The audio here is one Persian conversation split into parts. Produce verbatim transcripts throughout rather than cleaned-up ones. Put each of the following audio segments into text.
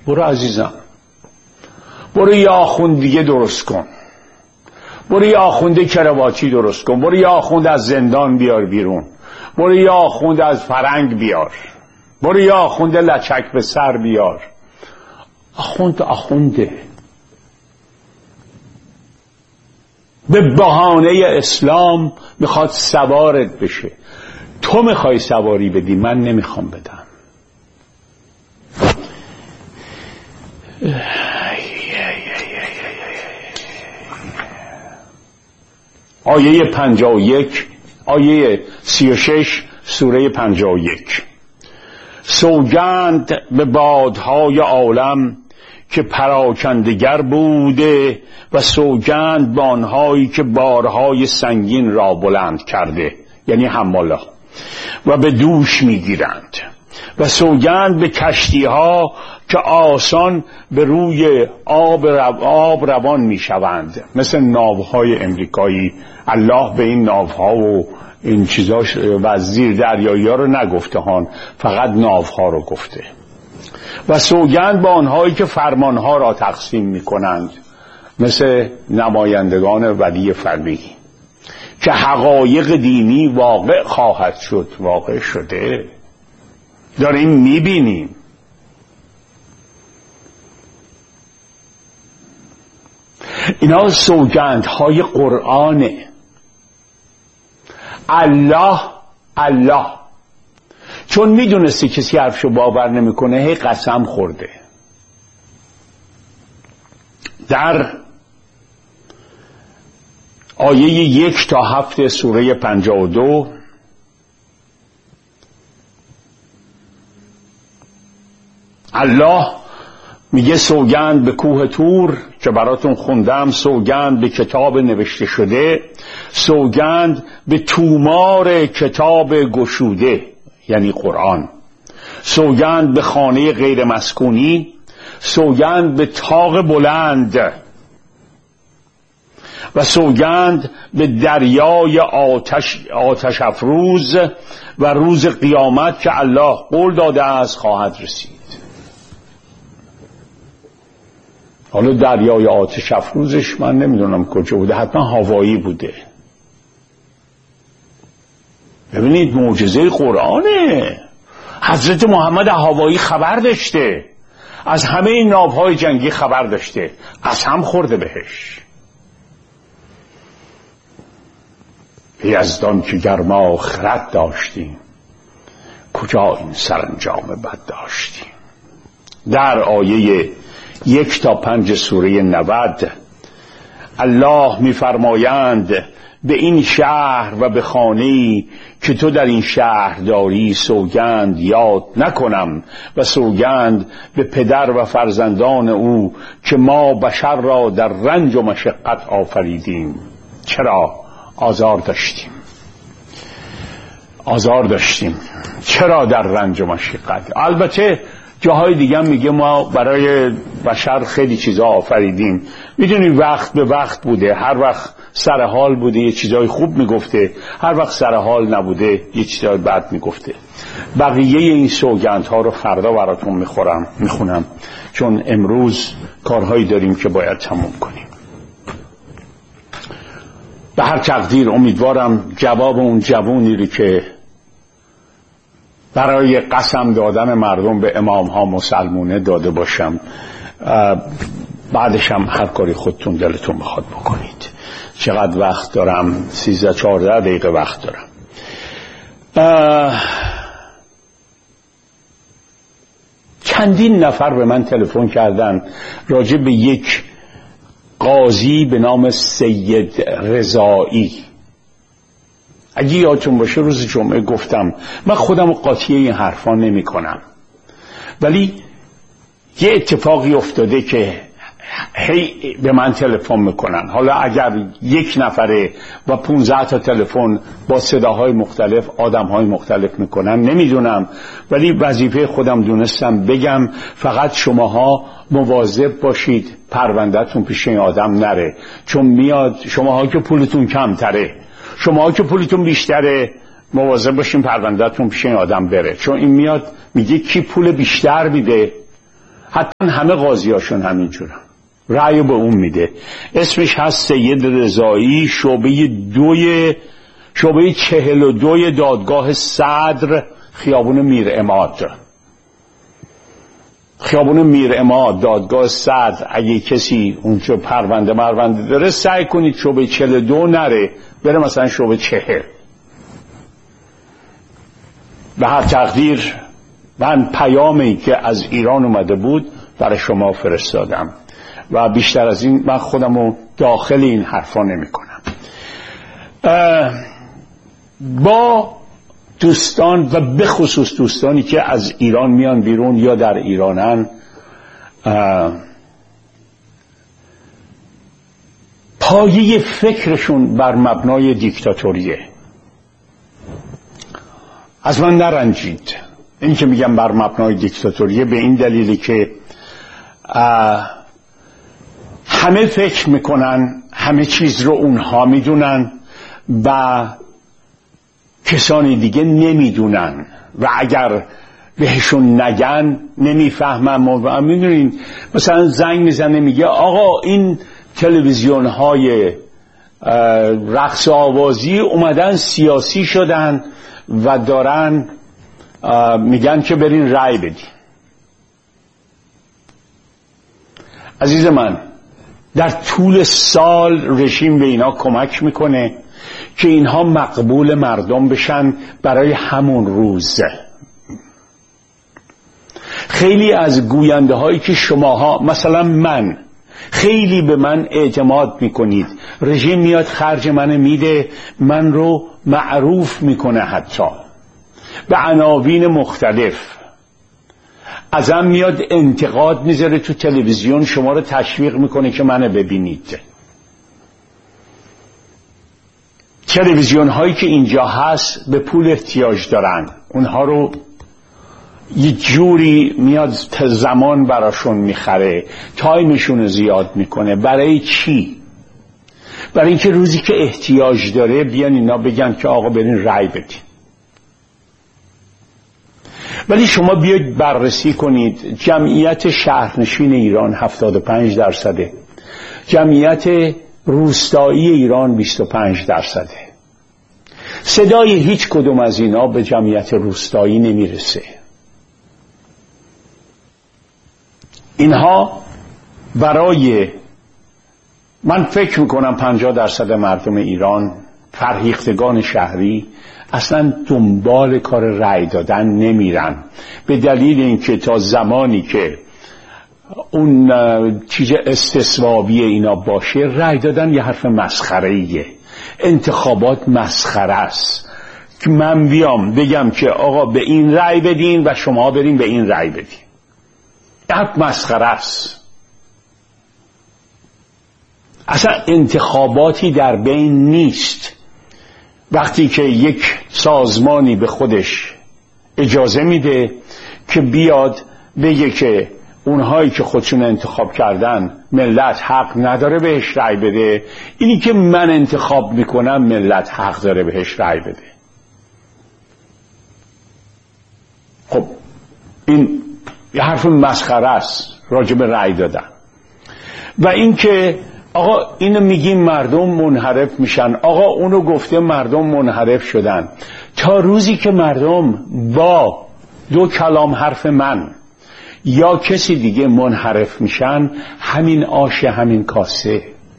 برو عزیزم، برو یه آخوند دیگه درست کن، برو یه آخوند کرواتی درست کن، برو یه آخوند از زندان بیار بیرون، برو یه آخوند از فرنگ بیار، برو یه آخوند لچک به سر بیار. آخوند آخونده به بهانه اسلام میخواد سوارت بشه. تو میخوای سواری بدی، من نمیخوام بدم. آیه پنجاه و یک، آیه سی و شش سوره پنجاه و یک. سوگند به بادهای عالم که پراکندگر بوده و سوگند به آنهایی که بارهای سنگین را بلند کرده، یعنی حمالا، و به دوش میگیرند، و سوگند به کشتی ها که آسان به روی آب, رو... آب روان میشوند، مثل ناوهای امریکایی. الله به این ناوها و این چیزاش و زیر دریایی ها رو نگفته هان، فقط ناوها رو گفته. و سوگند با آنهایی که فرمانها را تقسیم میکنند، مثل نمایندگان ولی فقیه، که حقایق دینی واقع خواهد شد. واقع شده، داریم میبینیم. اینا سوگندهای قرآنه. الله الله چون میدونسته کسی حرفشو باور نمیکنه، هی قسم خورده. در آیه یک تا هفت سوره پنجاه و دو الله میگه سوگند به کوه طور که براتون خوندم، سوگند به کتاب نوشته شده، سوگند به تومار کتاب گشوده یعنی قرآن، سوگند به خانه غیر مسکونی، سوگند به طاق بلند، و سوگند به دریای آتش, آتش افروز و روز قیامت که الله قول داده است خواهد رسید. حالا دریای آتش افروزش من نمیدونم کجا بوده، حتما هاوایی بوده. ببینید معجزه قرآنه. حضرت محمد هاوایی خبر داشته، از همه این ناوهای جنگی خبر داشته، قسم خورده بهش. یزدان که گرما خرد داشتیم، کجا این سرانجام بد داشتیم. در آیه یک تا پنج سوره نود الله می‌فرمایند به این شهر و به خانه‌ای که تو در این شهر داری سوگند یاد نکنم، و سوگند به پدر و فرزندان او که ما بشر را در رنج و مشقت آفریدیم. چرا آزار داشتیم، آزار داشتیم چرا در رنج و مشقت. البته جاهای دیگه هم میگه ما برای بشر خیلی چیزا آفریدیم. میدونی وقت به وقت بوده، هر وقت سر حال بوده یه چیزای خوب میگفته، هر وقت سر حال نبوده یه چیزای بد میگفته. بقیه این سوگندها رو فردا براتون میخورم میخونم، چون امروز کارهایی داریم که باید تموم کنیم. به هر تقدیر امیدوارم جواب اون جوونی رو که برای قسم دادن مردم به امام ها مسلمونه داده باشم. بعدش هم هر کاری خودتون دلتون بخواد بکنید. چقدر وقت دارم؟ سیزده چهارده دقیقه وقت دارم. چندین نفر به من تلفن کردن راجع به یک قاضی به نام سید رضایی. اگه یادتون باشه روز جمعه گفتم من خودم قاطی این حرفا نمی کنم، ولی یه اتفاقی افتاده که هی به من تلفن میکنن. حالا اگر یک نفره و پونزده تا تلفن با صداهای مختلف آدمهای مختلف میکنن نمیدونم، ولی وظیفه خودم دونستم بگم. فقط شماها مواظب باشید پروندهتون پیش این آدم نره، چون میاد شماها که پولتون کمتره، شماها که پولتون بیشتره مواظب باشین پروندهتون پیش این آدم بره، چون این میاد میگه کی پول بیشتر میده. حتی همه قاضیاشون همینجورن، رأی به اون میده. اسمش هست سید رضایی، شعبه دوی شعبه چهل و دوی دادگاه صدر، خیابون میر اماد. خیابون میر اماد دادگاه صدر. اگه کسی اونجا پرونده مرونده داره سعی کنید شعبه چهل و دو نره، بره مثلا شعبه چهل. به هر تقدیر من پیامی که از ایران اومده بود برای شما فرستادم و بیشتر از این من خودمو داخل این حرفا نمی کنم. با دوستان و به خصوص دوستانی که از ایران میان بیرون یا در ایرانن، پایه فکرشون بر مبنای دیکتاتوریه. از من نرنجید این که میگم بر مبنای دیکتاتوریه، به این دلیلی که همه فکر میکنن همه چیز رو اونها میدونن و کسانی دیگه نمیدونن و اگر بهشون نگن نمیفهمن. و میدونین مثلا زنگ میزنه میگه آقا این تلویزیون های رقص آوازی اومدن سیاسی شدن و دارن میگن که برین رأی بدین. عزیز من، در طول سال رژیم به اینا کمک میکنه که اینها مقبول مردم بشن برای همون روز. خیلی از گوینده هایی که شماها، مثلا من، خیلی به من اعتماد میکنید، رژیم میاد خرج من میده، من رو معروف میکنه، حتی به عناوین مختلف ازم میاد انتقاد میذاره تو تلویزیون، شما رو تشویق میکنه که منو ببینید. تلویزیون هایی که اینجا هست به پول احتیاج دارن، اونها رو یه جوری میاد زمان براشون میخره، تایمشون رو زیاد میکنه. برای چی؟ برای اینکه روزی که احتیاج داره بیان اینا بگن که آقا برین رأی بدین. ولی شما بیاید بررسی کنید، جمعیت شهرنشین ایران هفتاد و پنج درصده، جمعیت روستایی ایران بیست و پنج درصده. صدای هیچ کدوم از اینا به جمعیت روستایی نمیرسه. اینها برای، من فکر میکنم پنجاه درصد مردم ایران، فرهیختگان شهری، اصلا دنبال کار رأی دادن نمیرن، به دلیل اینکه تا زمانی که اون چیز استصوابی اینا باشه، رأی دادن یه حرف مسخره‌ایه. انتخابات مسخره است که من بیام بگم که آقا به این رأی بدین و شما برین به این رأی بدین. حرف مسخره است. اصلا انتخاباتی در بین نیست. وقتی که یک سازمانی به خودش اجازه میده که بیاد بگه که اونهایی که خودشون انتخاب کردن ملت حق نداره بهش رأی بده، اینی که من انتخاب میکنم ملت حق داره بهش رأی بده. خب این یه حرف مسخره است راجع به رأی دادن. و این که آقا اینو میگیم مردم منحرف میشن، آقا اونو گفته مردم منحرف شدن. تا روزی که مردم با دو کلام حرف من یا کسی دیگه منحرف میشن، همین آش همین کاسه.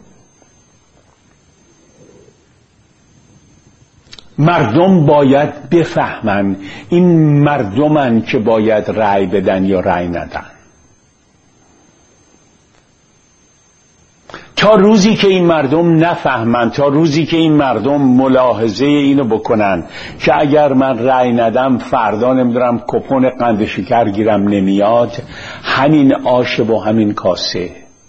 مردم باید بفهمن این مردمن که باید رأی بدن یا رأی ندن. تا روزی که این مردم نفهمن، تا روزی که این مردم ملاحظه اینو بکنن که اگر من رأی ندم فردا نمیدونم کپون قند شکر گیرم نمیاد، همین آش و همین کاسه.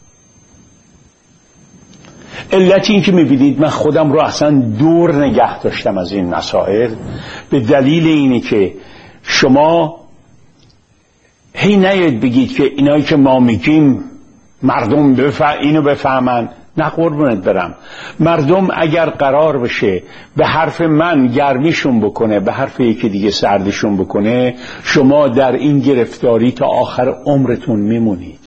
علت این که میبینید من خودم رو اصلا دور نگه داشتم از این مسائل، به دلیل اینه که شما هی نیاید بگید که اینایی که ما میگیم مردم بفهم اینو بفهمن. نه قربونت برم. مردم اگر قرار بشه به حرف من گرمیشون بکنه، به حرف یکی دیگه سردشون بکنه، شما در این گرفتاری تا آخر عمرتون میمونید.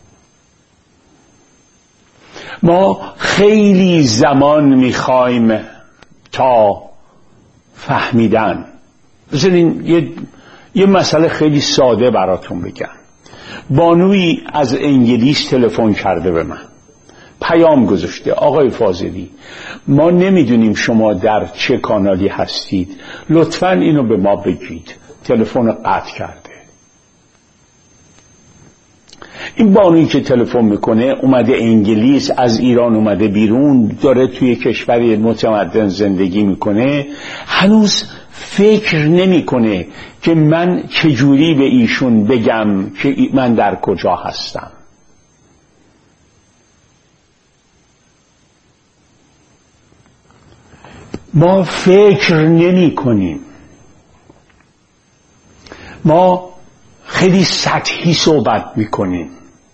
ما خیلی زمان میخوایم تا فهمیدن. بذارین یه, یه مسئله خیلی ساده براتون بگم. بانوی از انگلیس تلفن کرده به من، پیام گذاشته: آقای فاضلی، ما نمیدونیم شما در چه کانالی هستید، لطفاً اینو به ما بگید. تلفن قطع کرده. این بانویی که تلفن میکنه اومده انگلیس، از ایران اومده بیرون، داره توی کشوری متمدن زندگی میکنه، هنوز فکر نمیکنه که من چجوری به ایشون بگم که من در کجا هستم. ما فکر نمی کنیم. ما خیلی سطحی صحبت می کنیم.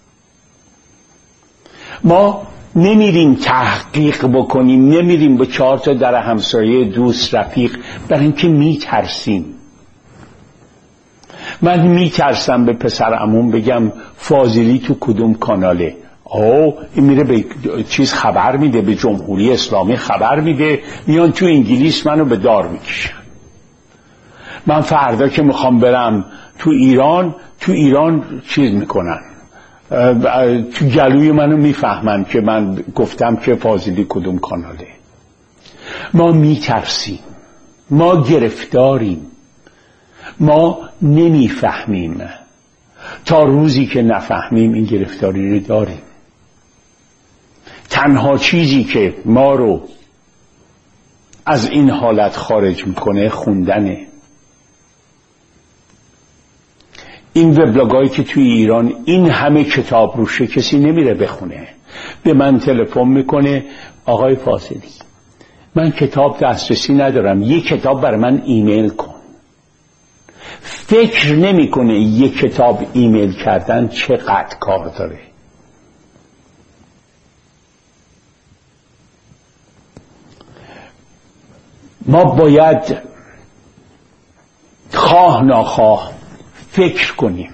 ما نمیریم تحقیق بکنیم، نمیریم به چهار تا در همسایه، دوست، رفیق، برای اینکه می ترسیم. من می ترسم به پسر عموم بگم فاضلی تو کدوم کاناله. او این میره به چیز خبر میده، به جمهوری اسلامی خبر میده، میان تو انگلیس منو به دار میکشن. من فردا که میخوام برم تو ایران، تو ایران چیز میکنن، تو گلوی منو میفهمن که من گفتم که فاضلی کدوم کاناله. ما میترسیم، ما گرفتاریم، ما نمیفهمیم. تا روزی که نفهمیم این گرفتاری رو داریم. تنها چیزی که ما رو از این حالت خارج میکنه خوندنه. این وبلاگایی که توی ایران این همه کتاب روشه، کسی نمیره بخونه. به من تلفن میکنه: آقای فاضلی، من کتاب دسترسی ندارم، یه کتاب برای من ایمیل کن. فکر نمیکنه یه کتاب ایمیل کردن چقدر کار داره. ما باید خواه ناخواه فکر کنیم.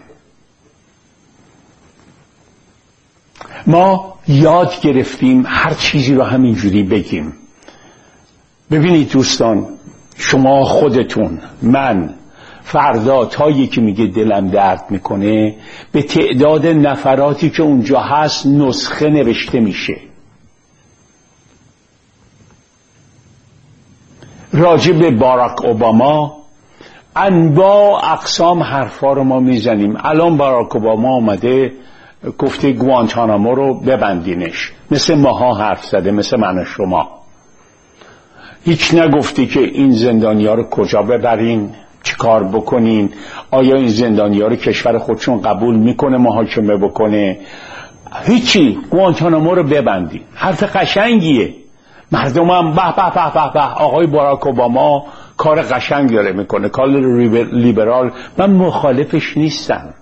ما یاد گرفتیم هر چیزی رو همینجوری بگیم. ببینید دوستان، شما خودتون، من، فردا تا یکی میگه دلم درد میکنه، به تعداد نفراتی که اونجا هست نسخه نوشته میشه. راجع به باراک اوباما انواع اقسام حرفا رو ما میزنیم. الان باراک اوباما آمده گفته گوانتانامو رو ببندینش، مثل ماها حرف زده، مثل من و شما. هیچ نگفتی که این زندانیا رو کجا ببرین، چی کار بکنین، آیا این زندانیا رو کشور خودشون قبول میکنه محاکمه بکنه. هیچی، گوانتانامو رو ببندین. حرف قشنگیه. مردم هم به به به به به آقای باراک اوباما کار قشنگ داره میکنه، کار لیبرال، من مخالفش نیستم.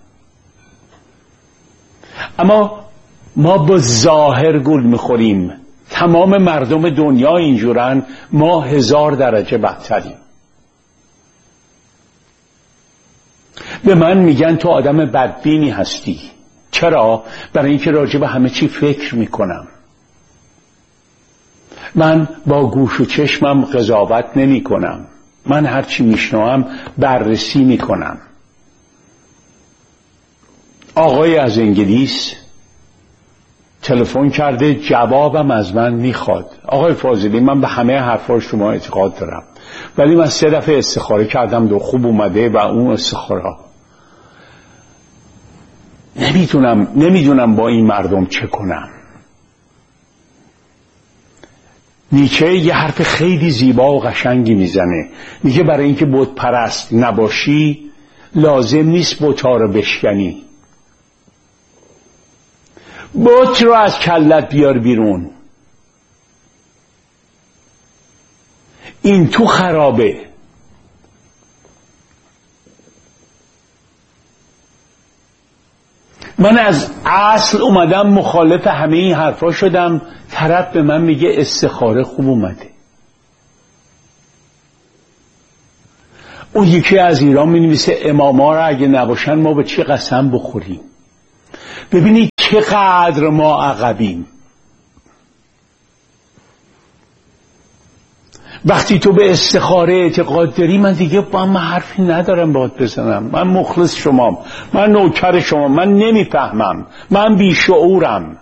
اما ما با ظاهر گول میخوریم. تمام مردم دنیا اینجورن، ما هزار درجه بدتریم. به من میگن تو آدم بدبینی هستی. چرا؟ برای اینکه راجع به همه چی فکر میکنم. من با گوش و چشمم قضاوت نمی کنم. من هرچی میشنوام بررسی میکنم. آقای از انگلیس تلفن کرده، جوابم از من میخواد: آقای فاضلی، من به همه حرفا شما اعتقاد دارم، ولی من سه دفعه استخاره کردم دو خوب اومده و اون استخاره نمیدونم نمیدونم با این مردم چه کنم. نیچه یه حرف خیلی زیبا و قشنگی میزنه، میگه برای اینکه بت پرست نباشی لازم نیست بت‌ها رو بشکنی. بت رو از کلت بیار بیرون. این تو خرابه. من از اصل اومدم مخالف همه این حرفا شدم، طرف به من میگه استخاره خوب اومده. اون یکی از ایران مینویسه اماما را اگه نباشن ما به چی قسم بخوریم. ببینید چقدر ما عقبیم. وقتی تو به استخاره اعتقاد داری، من دیگه با من حرفی ندارم باهات بزنم. من مخلص شمام، من نوکر شمام، من نمیفهمم، من بیشعورم.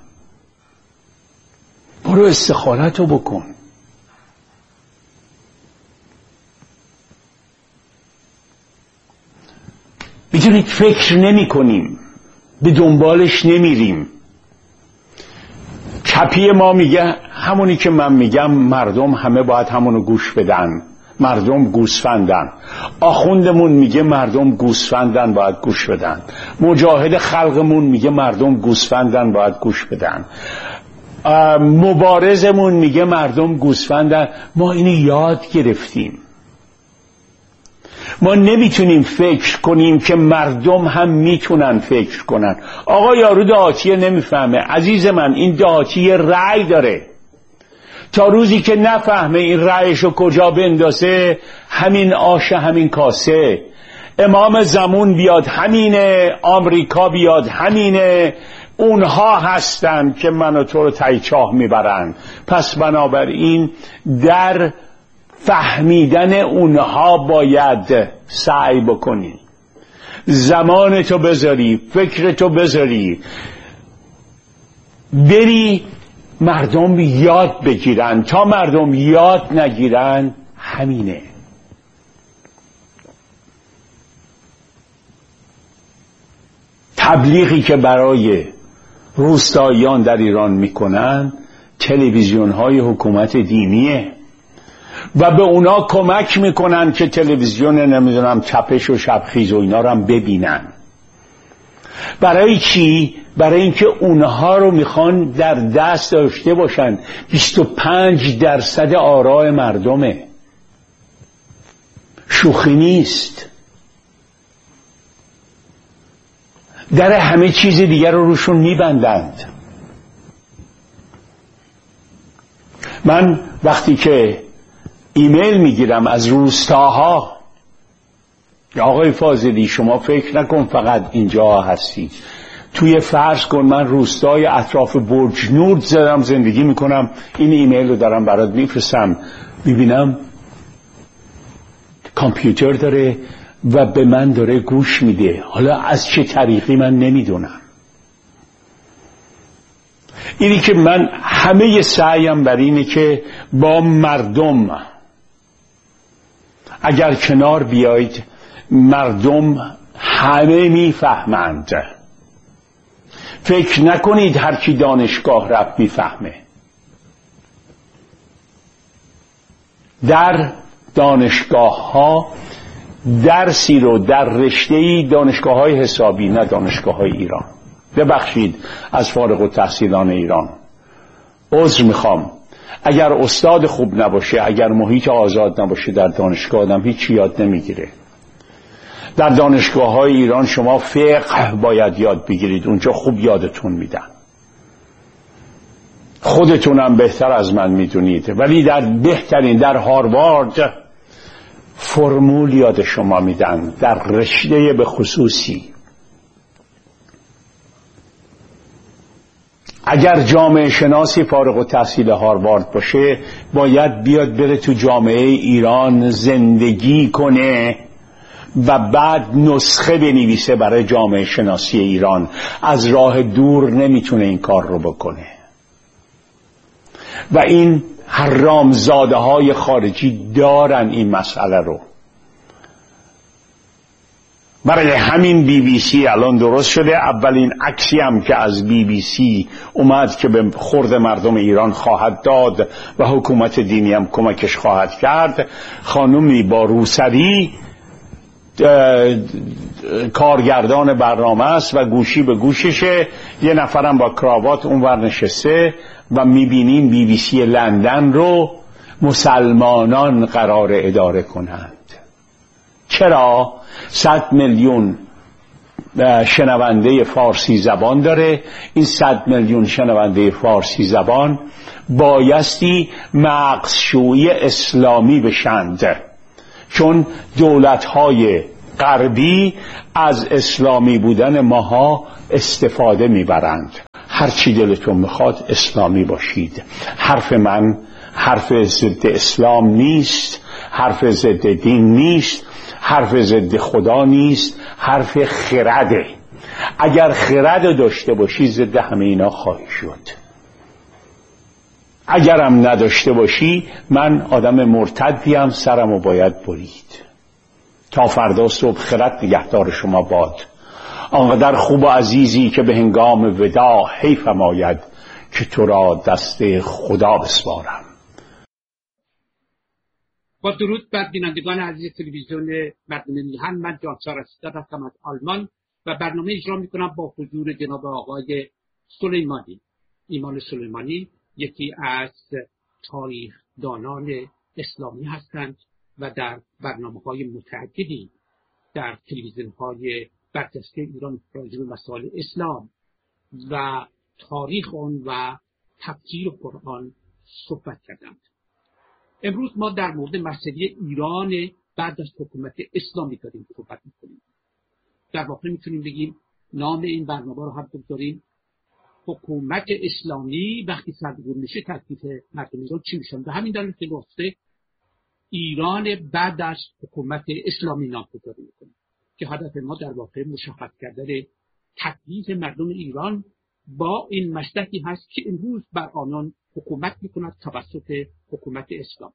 برو استخارتو بکن. میدونید فکر نمی کنیم، به دنبالش نمیریم. چپی ما میگه همونی که من میگم مردم همه باید همونو گوش بدن، مردم گوسفندن. آخوندمون میگه مردم گوسفندن باید گوش بدن. مجاهد خلقمون میگه مردم گوسفندن باید گوش بدن. مبارزمون میگه مردم گوسفندن. ما اینو یاد گرفتیم. ما نمیتونیم فکر کنیم که مردم هم میتونن فکر کنن. آقا یارو دهاتیه نمیفهمه. عزیز من، این دهاتی رأی داره. تا روزی که نفهمه این رأیشو کجا بندازه، همین آش همین کاسه. امام زمان بیاد همینه، آمریکا بیاد همینه. اونها هستن که منو تو رو ته چاه میبرن. پس بنابراین در فهمیدن اونها باید سعی بکنی، زمانتو بذاری، فکرتو بذاری، بری مردم یاد بگیرن. تا مردم یاد نگیرن همینه. تبلیغی که برای روستاییان در ایران میکنن تلویزیون های حکومت دینیه و به اونا کمک میکنن که تلویزیون نمیدونم چپش و شبخیز و اینا رو هم ببینن. برای چی؟ برای اینکه اونها رو میخوان در دست داشته باشن. بیست و پنج درصد آراء مردمه، شوخی نیست. در همه چیز دیگر رو روشون میبندند. من وقتی که ایمیل میگیرم از روستاها، آقای فاضلی شما فکر نکن فقط اینجا هستی، توی فرض کن من روستای اطراف برج نور زدم زندگی میکنم، این ایمیل رو دارم برات میفرستم، میبینم کامپیوتر داره و به من داره گوش میده. حالا از چه طریقی من نمیدونم. اینی که من همه سعیم بر اینه که با مردم اگر کنار بیایید، مردم همه میفهمند. فکر نکنید هر کی دانشگاه رفت میفهمه. در دانشگاه ها درسی رو در رشته‌ای، دانشگاه های حسابی نه دانشگاه های ایران، ببخشید از فارغ التحصیلان ایران عذر میخوام، اگر استاد خوب نباشه، اگر محیط آزاد نباشه، در دانشگاه آدم هیچ یاد نمیگیره. در دانشگاه های ایران شما فقه باید یاد بگیرید، اونجا خوب یادتون میدن. خودتونم بهتر از من میدونید، ولی در بهترین، در هاروارد فرمول یاد شما میدن، در رشته به خصوصی. اگر جامعه شناسی فارغ التحصیل هاروارد باشه، باید بیاد بره تو جامعه ایران زندگی کنه و بعد نسخه بنویسه برای جامعه شناسی ایران. از راه دور نمیتونه این کار رو بکنه. و این حرامزاده های خارجی دارن این مسئله رو. برای همین بی بی سی الان درست شده. اولین عکسی هم که از بی بی سی اومد که به خورد مردم ایران خواهد داد و حکومت دینی هم کمکش خواهد کرد، خانومی با روسری کارگردان برنامه است و گوشی به گوششه، یه نفرم با کراوات اونور نشسته و میبینیم بی بی سی لندن رو مسلمانان قرار اداره کنند. چرا؟ صد میلیون شنونده فارسی زبان داره. این صد میلیون شنونده فارسی زبان بایستی مغزشویی اسلامی بشند، چون دولت‌های غربی از اسلامی بودن ماها استفاده میبرند. هر چی دلتون میخواد اسلامی باشید. حرف من حرف ضد اسلام نیست، حرف ضد دین نیست، حرف ضد خدا نیست، حرف خرده. اگر خرد داشته باشی ضد همه اینا خواهی شد. اگرم نداشته باشی من آدم مرتدیم، سرمو باید برید. تا فردا صبح خرد نگهدار شما باد. آنقدر خوب و عزیزی که به هنگام وداع حیفم آید که تو را دست خدا بسپارم. با درود بر بینندگان عزیز تلویزیون مردم میهن، من جانسار اسداد هستم از آلمان و برنامه اجرا میکنم با حضور جناب آقای سلیمانی. ایمان سلیمانی یکی از تاریخ دانان اسلامی هستند و در برنامه‌های متعددی در تلویزیون‌های برجسته ایران راجع به مسائل اسلام و تاریخ آن و تفسیر قرآن صحبت کردند. امروز ما در مورد مسئله ایران بعد از حکومت اسلامی داریم صحبت می‌کنیم. در واقع میتونیم بگیم نام این برنامه رو هم بگذاریم حکومت اسلامی وقتی سرنگون میشه تکلیف مردم ایران چی میشن. به همین دلیل که گفته ایران بعد از حکومت اسلامی نامگذاری میکنه که هدف ما در واقع مشخص کردن تکلیف مردم ایران با این مشتکی هست که امروز بر آنان حکومت میکند توسط حکومت اسلام.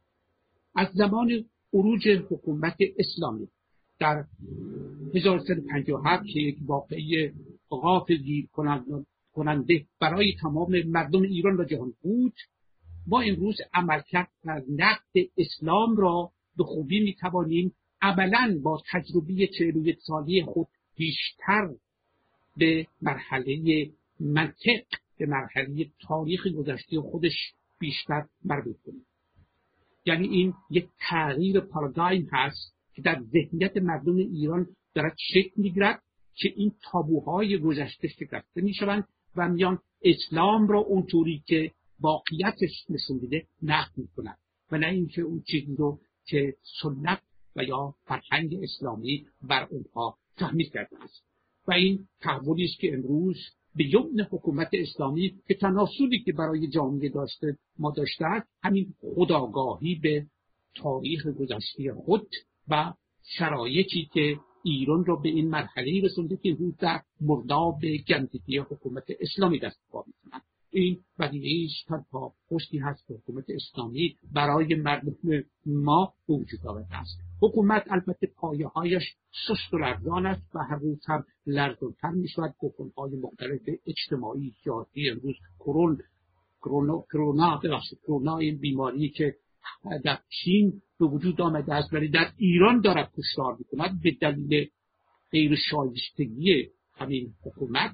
از زمان عروج حکومت اسلامی در هزار و سیصد و پنجاه و هفت که یک واقعه غافلگیر کننده برای تمام مردم ایران و جهان بود، ما امروز عملکرد و نقد اسلام را به خوبی میتوانیم عملاً با تجربه چهل و یک سالی خود بیشتر به مرحله منطق، به مرحله تاریخ گذشته خودش بیشتر مربوط کنیم. یعنی این یک تغییر پارادایم هست که در ذهنیت مردم ایران دارد شکل میگیرد که این تابوهای گذشته شکسته میشوند و میان اسلام را اونطوری که واقعیتش نشون میده نقد میکنند و نه اینکه اون چیزی رو که سنت و یا فرهنگ اسلامی بر اونها تحمیل کرده است. و این تحولی است که امروز به یمن حکومت اسلامی که تناسلی که برای جامعه داشته ما داشته است همین خودآگاهی به تاریخ گذشته خود و شرایطی که ایران را به این مرحله رسونده که امروز در مرداب گندگی حکومت اسلامی دست پا می‌زند. این بدیهیش تنها پشتی هست که حکومت اسلامی برای مردم ما وجود آورده است. حکومت البته پایه‌هایش سست و لرزان است و هر روز هم لرزان‌تر می‌شود. گفت‌های مختلف اجتماعی سیاسی امروز کرون کرونا کرونا ببخشید کرونا این بیماری که در چین به وجود آمده است ولی در ایران دارد کشتار می‌کند به دلیل غیر شایستگی همین حکومت.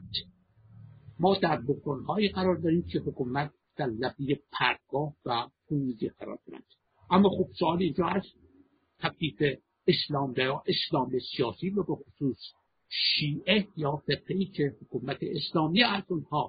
ما در بحران‌های قرار داریم که حکومت در لبه پرتگاه و فوزی قرار دارد. اما خب سوال اینجا هست تکلیف اسلام یا اسلام سیاسی و به خصوص شیعه یا فرقه‌ای که حکومت اسلامی از اونها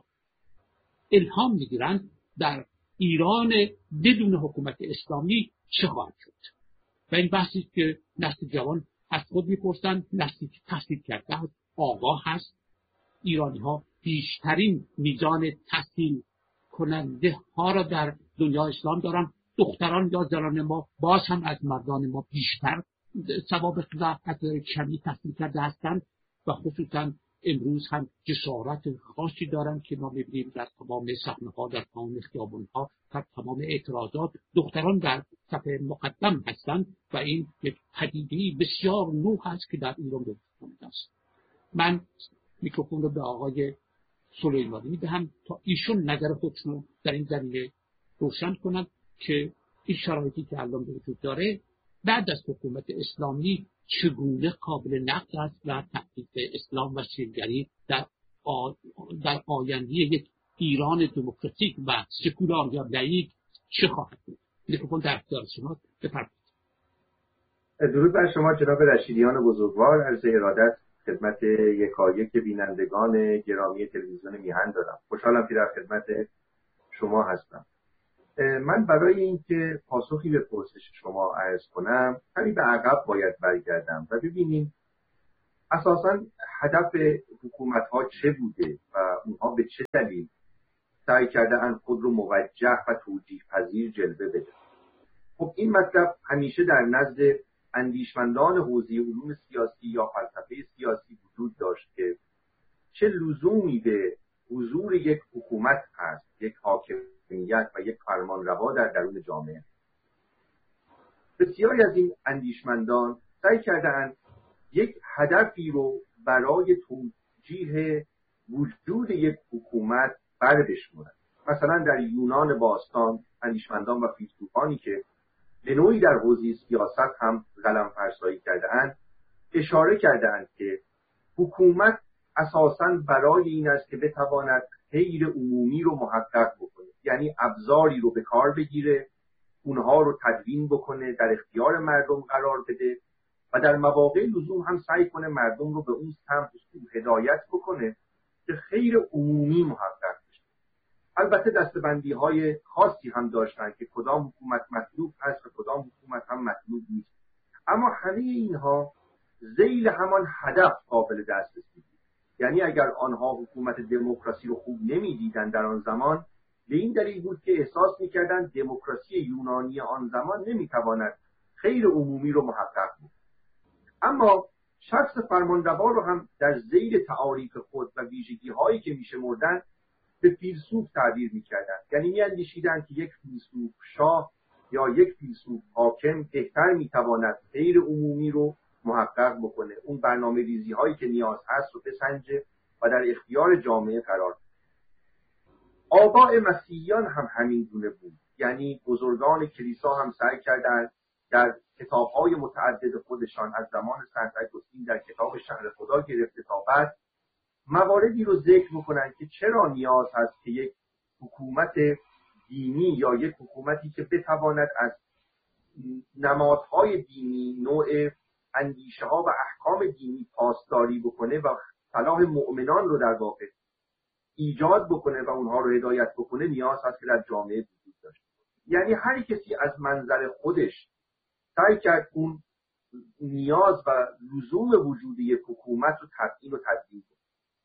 الهام می‌گیرند در ایران بدون حکومت اسلامی چه خواهد شد؟ و این بحثی که نسل جوان از خود می‌پرسند، نسلی که تحصیل کرده است، آگاه هست. ایرانی‌ها بیشترین میزان تحصیل کننده ها را در دنیا اسلام دارن. دختران یا زنان ما باز هم از مردان ما بیشتر سوابق و از کمی تحصیل کرده هستند و خصوصا امروز هم جسارت خاصی دارن که ما می‌بینیم در تمام صحنه‌ها، در تمام خیابان‌ها، در تمام اعتراضات دختران در صف مقدم هستند و این یک پدیده بسیار نو هست که در ایران به وجود آمده است. من میکروفون رو به آقای سلیمانی میدهم تا ایشون نظر خودشون رو در این زمینه روشن کنند که این شرایطی که الان به وجود داره بعد از حکومت اسلامی چگونه قابل نقد است و تحقیق اسلام و شیعه‌گری در آ... در آینده یک ایران دموکراتیک و سکولار یا لاییک چه خواهد بود. میکروفون در اختیار شما، بفرمایید. درود بر شما جناب رشیدیان بزرگوار. عرض ارادت خدمت یکایک بینندگان گرامی تلویزیون میهن دارم. خوشحالم که در خدمت شما هستم. من برای اینکه پاسخی به پرسش شما عرض کنم کمی به عقب باید برگردم و ببینیم اساساً هدف حکومت‌ها چه بوده و اونها به چه دلیل سعی کرده‌اند خود رو موجه و توجیه پذیر جلوه بدن. خب این مطلب همیشه در نزد اندیشمندان حوزه علوم سیاسی یا فلسفه سیاسی وجود داشت که چه لزومی به حضور یک حکومت هست، یک حاکمیت و یک فرمانروا در درون جامعه. بسیاری از این اندیشمندان سعی کرده‌اند یک هدفی رو برای توجیه وجود یک حکومت برداشتند. مثلا در یونان باستان اندیشمندان و فیلسوفانی که به نوعی در حوزه سیاست هم قلم فرسایی کرده‌اند اشاره کرده‌اند که حکومت اساساً برای این است که بتواند خیر عمومی رو محقق بکنه، یعنی ابزاری رو به کار بگیره، اونها رو تدوین بکنه، در اختیار مردم قرار بده و در مواقع لزوم هم سعی کنه مردم رو به اون سمت هدایت بکنه که خیر عمومی محقق بشه. البته دسته‌بندی‌های خاصی هم داشتن که کدام حکومت مطلوب هست و کدام حکومت هم مطلوب نیست، اما همه اینها ذیل همان هدف قابل دسترسی بود. یعنی اگر آنها حکومت دموکراسی رو خوب نمی‌دیدن در آن زمان، به این دلیل بود که احساس می‌کردند دموکراسی یونانی آن زمان نمی‌تواند خیر عمومی رو محقق بود. اما شخص فرمانروا رو هم در ذیل تعاریف خود و ویژگی‌هایی که می‌شمردند به فیلسوف تعبیر می‌کردند. یعنی می‌اندیشیدند که یک فیلسوف شاه یا یک فیلسوف حاکم بهتر می‌تواند خیر عمومی رو محقق بکنه، اون برنامه‌ریزی هایی که نیاز هست رو بسنجه و در اختیار جامعه قرار بده. آباء مسیحیان هم همین گونه بود. یعنی بزرگان کلیسا هم سعی کردند در کتاب‌های متعدد خودشان از زمان سنت اگوستین در کتاب شهر خدا گرفته تا بعد مواردی رو ذکر بکنند که چرا نیاز هست که یک حکومت دینی یا یک حکومتی که بتواند از نمادهای دینی، نوع اندیشه ها و احکام دینی پاسداری بکنه و صلاح مؤمنان رو در واقع ایجاد بکنه و اونها رو هدایت بکنه، نیاز هست که در جامعه وجود داشته باشه. یعنی هر کسی از منظر خودش سعی کرد اون نیاز و لزوم وجود یک حکومت رو تبیین و تدوین کنه.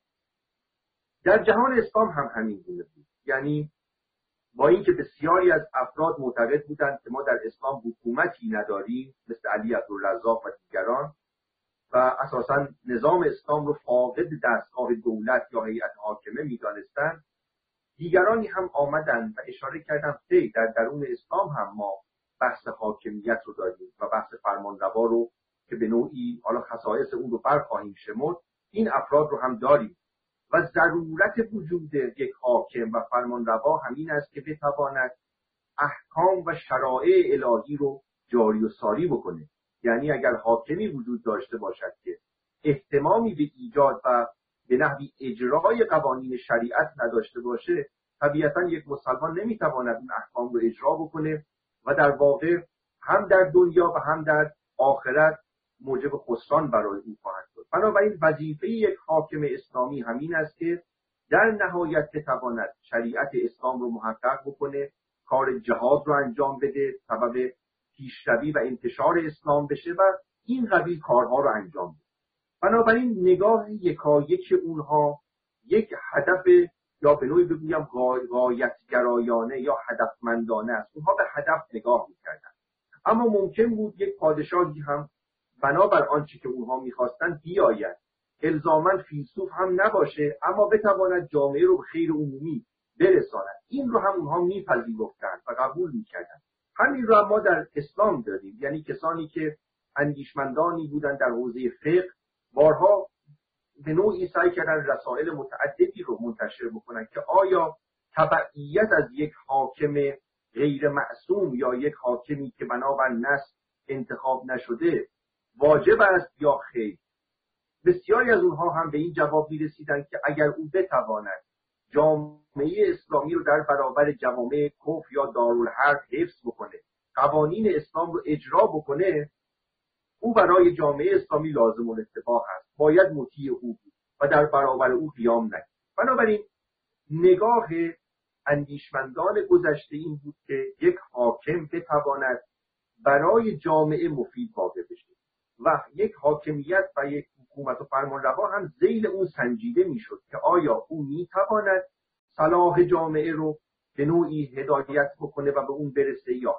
در جهان اسلام هم همین گونه بود. یعنی با اینکه بسیاری از افراد معتقد بودند که ما در اسلام حکومتی نداریم، مثل علی عبدالرزاق و دیگران، و اساساً نظام اسلام رو فاقد دستگاه دولت یا هیئت حاکمه می‌دانستند، دیگرانی هم آمدند و اشاره کردند که در درون اسلام هم ما بحث حاکمیت رو داریم و بحث فرمانروا رو که به نوعی حالا خصایص اون رو برخواهیم شمرد، این افراد رو هم داریم و ضرورت وجود یک حاکم و فرمانروا همین است که بتواند احکام و شرایع الهی رو جاری و ساری بکنه. یعنی اگر حاکمی وجود داشته باشد که اهتمامی به ایجاد و به نحوی اجرای قوانین شریعت نداشته باشه، طبیعتا یک مسلمان نمیتواند این احکام رو اجرا بکنه و در واقع هم در دنیا و هم در آخرت موجب خسران برای او خواهد شد. بنابراین وظیفه یک حاکم اسلامی همین است که در نهایت بتواند شریعت اسلام رو محقق بکنه، کار جهاد رو انجام بده، سبب پیشروی و انتشار اسلام بشه و این قبیل کارها رو انجام بده. بنابراین نگاه یکایک اونها یک هدف یا به نوعی بگویم غایت‌گرایانه یا هدفمندانه است. اونها به هدف نگاه می‌کردن. اما ممکن بود یک پادشاهی هم بنابر آنچه که اونها می‌خواستن بیاید، الزاماً فیلسوف هم نباشه اما بتواند جامعه رو به خیر عمومی برساند. این رو هم اونها می‌پذیرفتند و قبول می‌کردند. همین رو ما در اسلام داریم. یعنی کسانی که اندیشمندانی بودند در حوزه فقه، بارها به نوعی سعی کردن رسائل متعددی رو منتشر بکنن که آیا تبعیت از یک حاکم غیر معصوم یا یک حاکمی که بنابر نص انتخاب نشده واجب است یا خیر. بسیاری از اونها هم به این جواب می‌رسیدند که اگر او بتواند جامعه اسلامی رو در برابر جوامع کفر یا دارالحرب حفظ بکنه، قوانین اسلام رو اجرا بکنه، او برای جامعه اسلامی لازم الاتباع است، باید مطیع او بود و در برابر او قیام نکرد. بنابراین نگاه اندیشمندان گذشته این بود که یک حاکم بتواند برای جامعه مفید واقع بشه و یک حاکمیت و یک حکومت و فرمانروا هم ذیل اون سنجیده میشد که آیا او میتواند صلاح جامعه رو به نوعی هدایت بکنه و به اون برسه یا.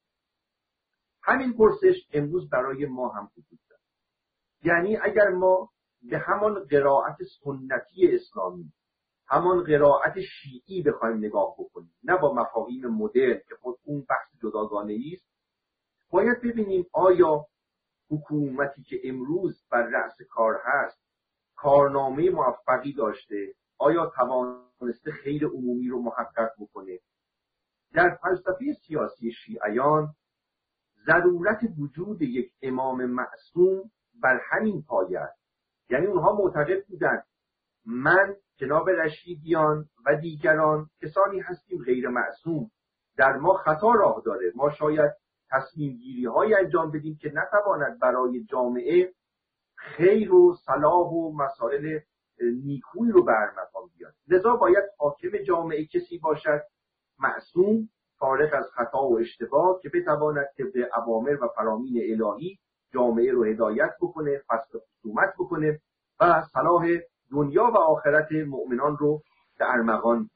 همین پرسش امروز برای ما هم وجود داره. یعنی اگر ما به همان قرائت سنتی اسلامی، همان قرائت شیعی بخوایم نگاه بکنیم، نه با مفاهیم مدرن که خود اون بحث جداگانه است، باید ببینیم آیا حکومتی که امروز بر رأس کار هست کارنامه موفقی داشته، آیا توانسته خیر عمومی رو محقق بکنه. در فلسفه سیاسی شیعیان ضرورت وجود یک امام معصوم بر همین پایه است. یعنی اونها معتقد بودند من، جناب رشیدیان و دیگران کسانی هستیم غیر معصوم، در ما خطا راه داره، ما شاید تصمیم گیری های انجام بدیم که نتواند برای جامعه خیر و صلاح و مسائل نیکویی رو بر مقام بیاد. لذا باید حاکم جامعه کسی باشد معصوم، فارغ از خطا و اشتباه، که بتواند طبق اوامر و فرامین الهی جامعه رو هدایت بکنه، فصل خصومت بکنه و صلاح دنیا و آخرت مؤمنان رو در ارمغان.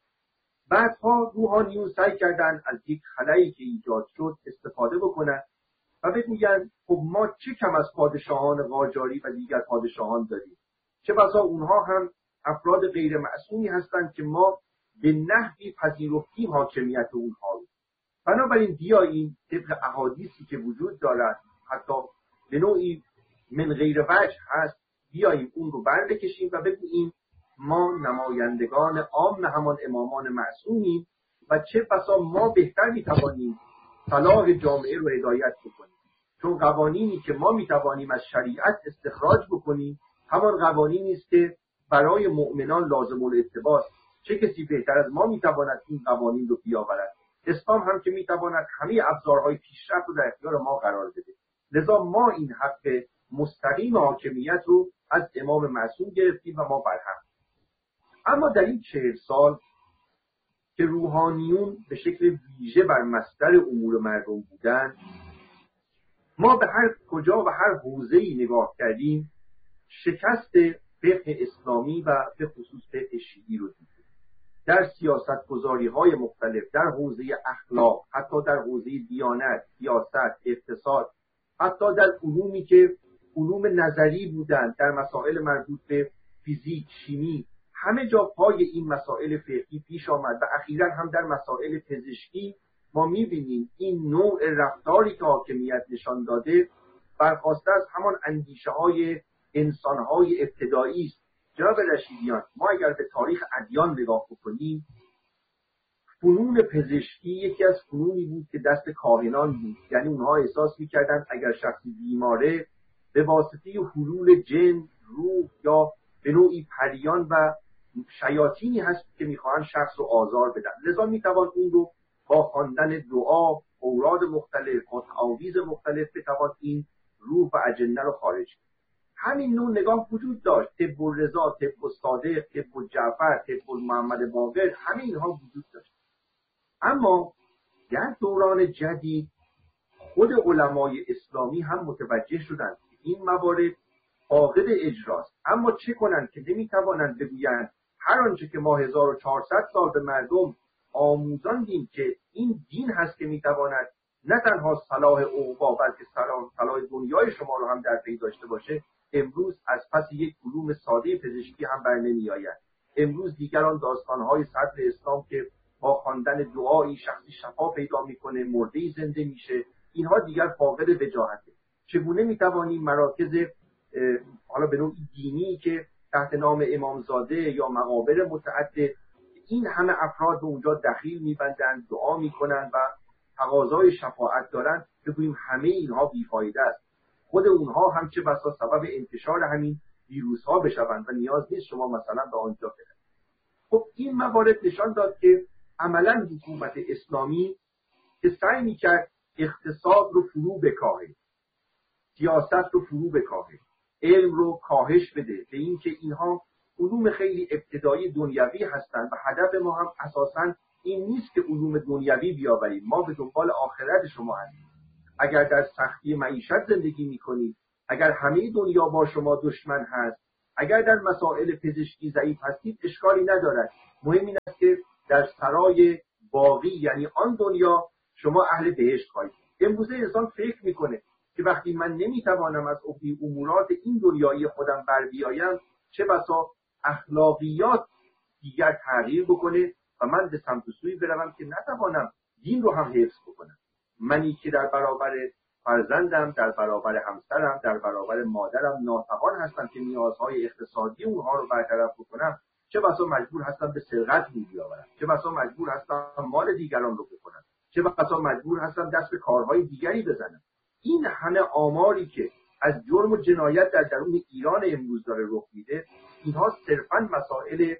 بعدها روحانیون سعی کردن از یک خلایی که ایجاد شد استفاده بکنن و بگوین خب ما چه کم از پادشاهان قاجاری و دیگر پادشاهان داریم، چه بسا اونها هم افراد غیر معصومی هستند که ما به نحوی پذیرفتیم حاکمیت اونها رو. بنابراین بیاییم طبق احادیثی که وجود دارد، حتی به نوعی من غیر وجه هست، بیاییم اون رو بر بکشیم و بگوییم ما نمایندگان عام همان امامان معصومیم و چه بسا ما بهتر میتوانیم صلاح جامعه رو هدایت بکنیم، چون قوانینی که ما میتوانیم از شریعت استخراج بکنیم همان قوانینی است که برای مؤمنان لازم الاتباع. چه کسی بهتر از ما میتواند این قوانین رو بیاورد؟ اسلام هم که میتواند همه ابزارهای پیشرفت رو در اختیار ما قرار بده. لذا ما این حق مستقیم حاکمیت رو از امام معصوم گرفتیم و ما برهم. اما در این چهل سال که روحانیون به شکل ویژه بر مصدر امور مردم بودن، ما به هر کجا و هر حوزه‌ای نگاه کردیم شکست فقه اسلامی و به خصوص فقه شیعی رو دیدیم. در سیاست گذاری های مختلف، در حوزه اخلاق، حتی در حوزه دیانت، سیاست، اقتصاد، حتی در علومی که علوم نظری بودند، در مسائل مربوط به فیزیک، شیمی، همه جا پای این مسائل فقهی پیش آمد و اخیراً هم در مسائل پزشکی ما می‌بینیم این نوع رفتاری که حاکمیت نشان داده برخواسته از همان اندیشه‌های انسان‌های ابتدایی است. جناب رشیدیان، ما اگر به تاریخ ادیان نگاه بکنیم، فنون پزشکی یکی از فنونی بود که دست کاهنان بود. یعنی اونها احساس می‌کردند اگر شخصی بیماره به واسطه حلول جن، روح یا به نوعی پریان و شیاطینی هست که می‌خواهند شخص رو آزار بدن، لذا می‌توان اون رو با خواندن دعا، اوراد مختلف و تعاویذ مختلف بتوان این روح و اجنه رو خارج کرد. همین نوع نگاه وجود داشت. طب الرضا، طب الصادق، طب الجعفر، طب محمد باقر، همه اینها وجود داشت. اما در دوران جدید خود علمای اسلامی هم متوجه شدند که این موارد فاقد اجراست. اما چه کنند که نمیتوانند بگویند هر آنچه که ما هزار و چهارصد سال به مردم آموزاندیم که این دین هست که میتواند نه تنها صلاح عقبا بلکه صلاح, صلاح دنیای شما رو هم در پی داشته باشه، امروز از پس یک علوم ساده پزشکی هم بر نمی آید. امروز دیگران داستانهای صدر اسلام که با خواندن دعایی شخصی شفا پیدا میکنه، مرده‌ای زنده میشه، اینها دیگر فاقد وجاهته. چگونه میتوانیم مراکز حالا به نوع دینی که تحت نام امامزاده یا مقابر متعدد این همه افراد به اونجا دخیل میبندند، دعا میکنند و تقاضای شفاعت دارند، بگوییم همه اینها بیفایده است، خود اونها هم چه بسا سبب انتشار همین ویروس ها بشوند و نیاز نیست شما مثلا به آنجا برید. خب این موارد نشان داد که عملا حکومت اسلامی که سعی میکرد اقتصاد رو فرو بکاهه، سیاست رو فرو بکاهه، علم رو کاهش بده، به این که اینها علوم خیلی ابتدایی دنیوی هستند و هدف ما هم اساساً این نیست که علوم دنیوی بیاوریم. ما به دنبال آخرت شما هستیم. اگر در سختی معیشت زندگی میکنید، اگر همه دنیا با شما دشمن هست، اگر در مسائل پزشکی ضعیف هستید، اشکالی ندارد. مهم این است که در سرای باقی، یعنی آن دنیا، شما اهل بهشت خواهید. امروزه انسان فکر میکنه که وقتی من نمیتوانم از عهده امورات این دنیایی خودم بر بیایم، چه بسا اخلاقیات دیگر تغییر بکنه و من به سمت و سوی بروم که نتوانم دین رو هم حفظ بکنم. منی که در برابر فرزندم، در برابر همسرم، در برابر مادرم ناتوان هستم که نیازهای اقتصادی اونها رو برطرف بکنم، چه بسا مجبور هستم به سرقت رو بیاورم، چه بسا مجبور هستم مال دیگران رو بکنم، چه بسا مجبور هستم دست به کارهای دیگری بزنم. این همه آماری که از جرم و جنایت در درون ایران امروز داره رخ میده، اینها صرفاً مسائل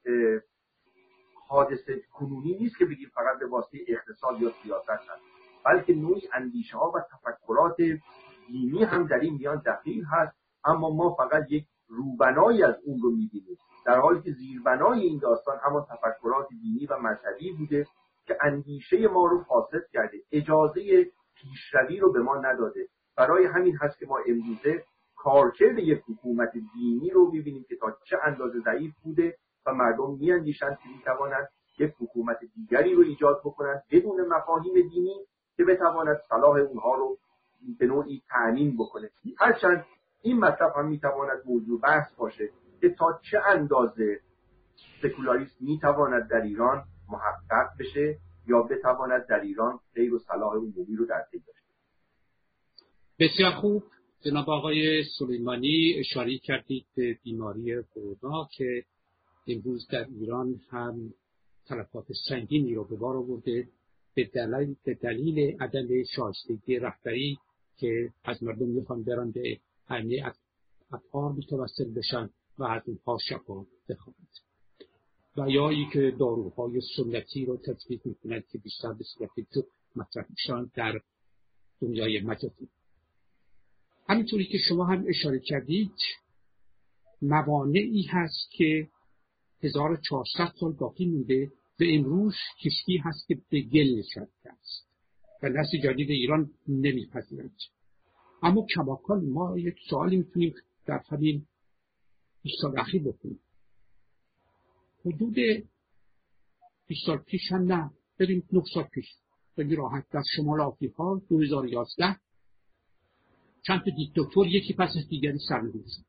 حادثه کنونی نیست که بگیم فقط به واسطه اقتصاد یا سیاست هست، بلکه نوعی اندیشه ها و تفکرات دینی هم در این میان دخیل هست، اما ما فقط یک روبنایی از اون رو میبینیم، در حالی که زیربنای این داستان همان تفکرات دینی و مذهبی بوده که اندیشه ما رو فاسد کرده، اجازه پیشروی رو به ما نداده. برای همین هست که ما امروزه کارکرد یک حکومت دینی رو میبینیم که تا چه اندازه ضعیف بوده و مردم میاندیشند که میتوانند یک حکومت دیگری رو ایجاد بکنند بدون مفاهیم دینی که بتواند صلاح اونها رو به نوعی تأمین بکنه. هرچند این مطلب هم میتواند موضوع بحث باشه که تا چه اندازه سکولاریسم میتواند در ایران محقق بشه یا بتواند در ایران خیر و صلاح عمومی رو در پی داشته. بسیار خوب. جناب آقای سلیمانی اشاره کردید به بیماری کرونا که امروز در ایران هم تلفات سنگینی رو به بار آورده به دلیل به دلیل عدم شایستگی رهبری که از مردم میخوان برن به همه اطهار متوسل بشن و از اونها شفا بخواهند، و یا ای که داروهای سنتی رو تطبیق میکنند که بیشتر به صورت جفت مطرح میشن در دنیای مجازی. همینطوری که شما هم اشاره کردید، موانعی هست که هزار و چهارصد سال باقی مونده و امروز کشتی هست که به گل نشسته است و نسل جدید ایران نمیپذیرند. اما کماکان ما یک سوالی میتونیم در همین بیست سال اخیر بکنیم. حدود بیست سال پیش هم نه، بریم نه سال پیش، خیلی راحت در شمال آفریقا دو هزار و یازده چند تا دیکتاتور یکی پس از دیگری سرنگون شد